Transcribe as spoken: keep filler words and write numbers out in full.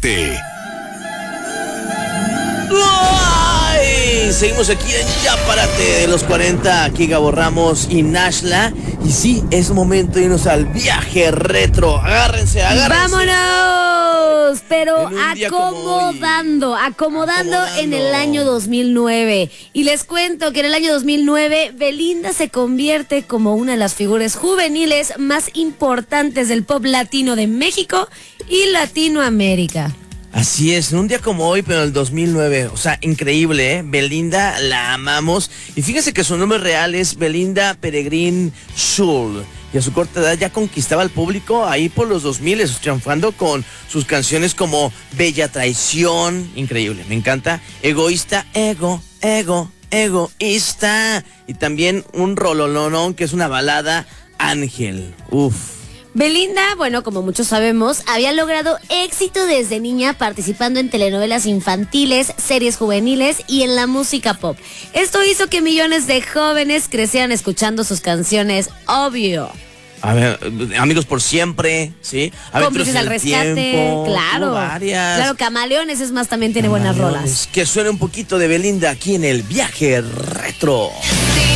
Párate. ¡Ay! Seguimos aquí en Ya Párate de los cuarenta, aquí Gabo Ramos y Nashla. Y sí, es momento de irnos al viaje retro. Agárrense, agárrense. ¡Vámonos! Pero En un día como acomodando, hoy. acomodando, Acomodando. en el año dos mil nueve. Y les cuento que en el año dos mil nueve, Belinda se convierte como una de las figuras juveniles más importantes del pop latino de México y Latinoamérica. Así es, en un día como hoy, pero en el dos mil nueve, o sea, increíble, ¿eh? Belinda, la amamos. Y fíjense que su nombre real es Belinda Peregrín Schul. Y a su corta edad ya conquistaba al público ahí por los dos mil, triunfando con sus canciones como Bella Traición, increíble, me encanta. Egoísta, ego, ego, egoísta. Y también un rololonón que es una balada, Ángel, uf. Belinda, bueno, como muchos sabemos, había logrado éxito desde niña participando en telenovelas infantiles, series juveniles y en la música pop. Esto hizo que millones de jóvenes crecieran escuchando sus canciones, obvio. A ver, Amigos por Siempre, ¿sí? Cómplices al Rescate, tiempo, claro. Varias. Claro, Camaleones es más, también tiene buenas rolas. Que suene un poquito de Belinda aquí en el viaje retro.